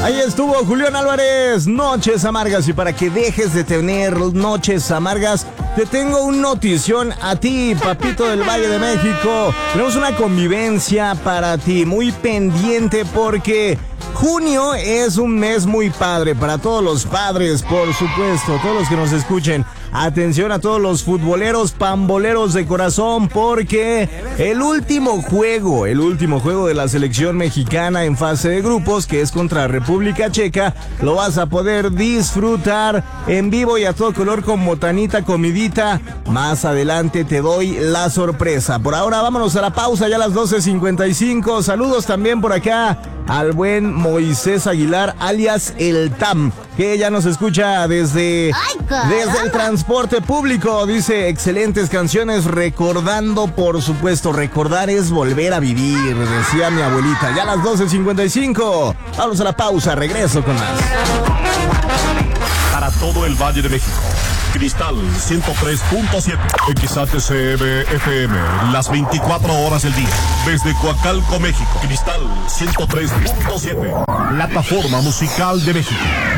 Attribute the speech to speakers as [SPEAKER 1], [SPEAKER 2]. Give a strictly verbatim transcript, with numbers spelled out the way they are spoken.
[SPEAKER 1] Ahí estuvo Julián Álvarez, Noches Amargas. Y para que dejes de tener noches amargas, te tengo un notición a ti, papito del Valle de México. Tenemos una convivencia para ti, muy pendiente, porque junio es un mes muy padre para todos los padres, por supuesto, todos los que nos escuchen. Atención a todos los futboleros pamboleros de corazón, porque el último juego, el último juego de la selección mexicana en fase de grupos, que es contra República Checa, lo vas a poder disfrutar en vivo y a todo color con botanita, comidita. Más adelante te doy la sorpresa. Por ahora vámonos a la pausa, ya a las doce cincuenta y cinco. Saludos también por acá al buen Moisés Aguilar, alias El Tam, que ya nos escucha desde, desde el transporte público. Dice, excelentes canciones, recordando, por supuesto, recordar es volver a vivir, decía mi abuelita. Ya a las doce cincuenta y cinco, vamos a la pausa, regreso con más.
[SPEAKER 2] Para todo el Valle de México, Cristal ciento tres punto siete, X H C M F M, las veinticuatro horas del día. Desde Coacalco, México, Cristal ciento tres punto siete, plataforma musical de México.